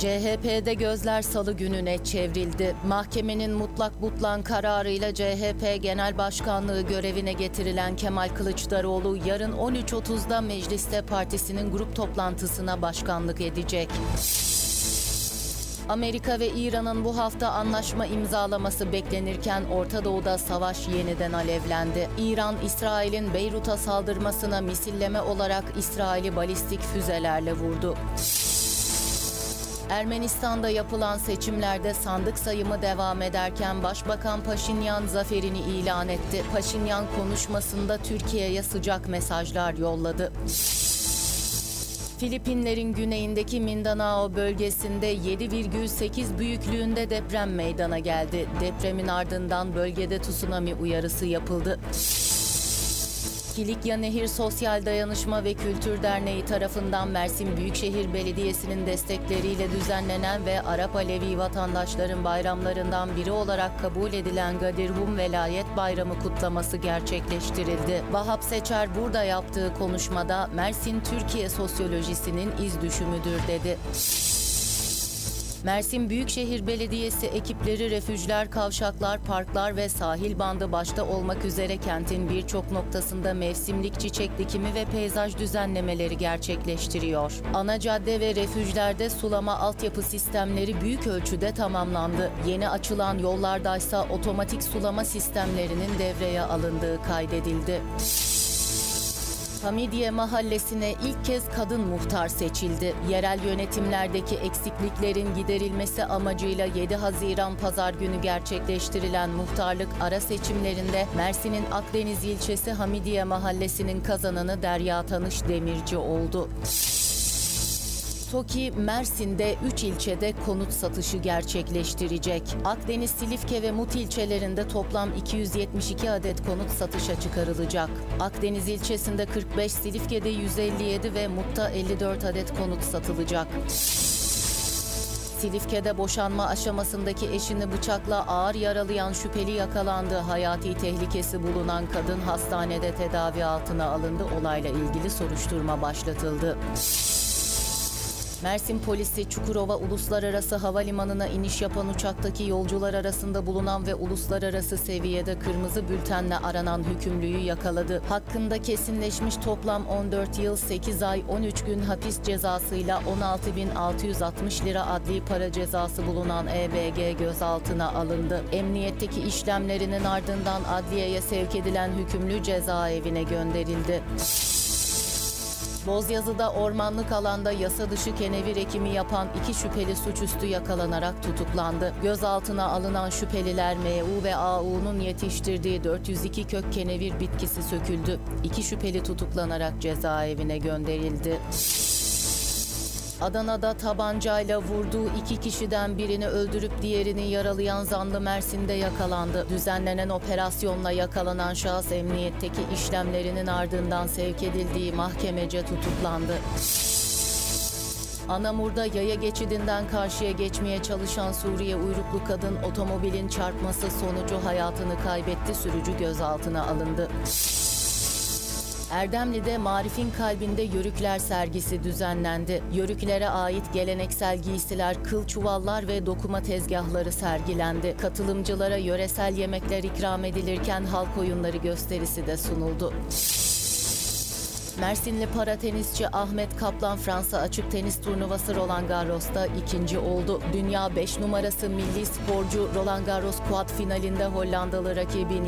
CHP'de gözler Salı gününe çevrildi. Mahkemenin mutlak butlan kararıyla CHP Genel Başkanlığı görevine getirilen Kemal Kılıçdaroğlu yarın 13.30'da mecliste partisinin grup toplantısına başkanlık edecek. Amerika ve İran'ın bu hafta anlaşma imzalaması beklenirken Orta Doğu'da savaş yeniden alevlendi. İran, İsrail'in Beyrut'a saldırmasına misilleme olarak İsrail'i balistik füzelerle vurdu. Ermenistan'da yapılan seçimlerde sandık sayımı devam ederken Başbakan Paşinyan zaferini ilan etti. Paşinyan konuşmasında Türkiye'ye sıcak mesajlar yolladı. Filipinlerin güneyindeki Mindanao bölgesinde 7,8 büyüklüğünde deprem meydana geldi. Depremin ardından bölgede tsunami uyarısı yapıldı. Kilikya Nehir Sosyal Dayanışma ve Kültür Derneği tarafından Mersin Büyükşehir Belediyesi'nin destekleriyle düzenlenen ve Arap Alevi vatandaşların bayramlarından biri olarak kabul edilen Gadirhum Velayet Bayramı kutlaması gerçekleştirildi. Vahap Seçer burada yaptığı konuşmada Mersin Türkiye sosyolojisinin iz düşümüdür dedi. Mersin Büyükşehir Belediyesi ekipleri refüjler, kavşaklar, parklar ve sahil bandı başta olmak üzere kentin birçok noktasında mevsimlik çiçek dikimi ve peyzaj düzenlemeleri gerçekleştiriyor. Ana cadde ve refüjlerde sulama altyapı sistemleri büyük ölçüde tamamlandı. Yeni açılan yollardaysa otomatik sulama sistemlerinin devreye alındığı kaydedildi. Hamidiye Mahallesi'ne ilk kez kadın muhtar seçildi. Yerel yönetimlerdeki eksikliklerin giderilmesi amacıyla 7 Haziran Pazar günü gerçekleştirilen muhtarlık ara seçimlerinde Mersin'in Akdeniz ilçesi Hamidiye Mahallesi'nin kazananı Derya Tanış Demirci oldu. TOKİ, Mersin'de 3 ilçede konut satışı gerçekleştirecek. Akdeniz, Silifke ve Mut ilçelerinde toplam 272 adet konut satışa çıkarılacak. Akdeniz ilçesinde 45, Silifke'de 157 ve Mut'ta 54 adet konut satılacak. Silifke'de boşanma aşamasındaki eşini bıçakla ağır yaralayan şüpheli yakalandı. Hayati tehlikesi bulunan kadın hastanede tedavi altına alındı. Olayla ilgili soruşturma başlatıldı. Mersin polisi Çukurova Uluslararası Havalimanı'na iniş yapan uçaktaki yolcular arasında bulunan ve uluslararası seviyede kırmızı bültenle aranan hükümlüyü yakaladı. Hakkında kesinleşmiş toplam 14 yıl 8 ay 13 gün hapis cezasıyla 16.660 lira adli para cezası bulunan EBG gözaltına alındı. Emniyetteki işlemlerinin ardından adliyeye sevk edilen hükümlü cezaevine gönderildi. Bozyazı'da ormanlık alanda yasa dışı kenevir ekimi yapan 2 şüpheli suçüstü yakalanarak tutuklandı. Gözaltına alınan şüpheliler MU ve AU'nun yetiştirdiği 402 kök kenevir bitkisi söküldü. 2 şüpheli tutuklanarak cezaevine gönderildi. Adana'da tabancayla vurduğu 2 kişiden birini öldürüp diğerini yaralayan zanlı Mersin'de yakalandı. Düzenlenen operasyonla yakalanan şahıs emniyetteki işlemlerinin ardından sevk edildiği mahkemece tutuklandı. Anamur'da yaya geçidinden karşıya geçmeye çalışan Suriye uyruklu kadın otomobilin çarpması sonucu hayatını kaybetti. Sürücü gözaltına alındı. Erdemli'de Marif'in kalbinde yörükler sergisi düzenlendi. Yörüklere ait geleneksel giysiler, kıl çuvallar ve dokuma tezgahları sergilendi. Katılımcılara yöresel yemekler ikram edilirken halk oyunları gösterisi de sunuldu. Mersinli para tenisçi Ahmet Kaplan Fransa Açık Tenis Turnuvası Roland Garros'ta ikinci oldu. Dünya 5 numarası milli sporcu Roland Garros kuad finalinde Hollandalı rakibi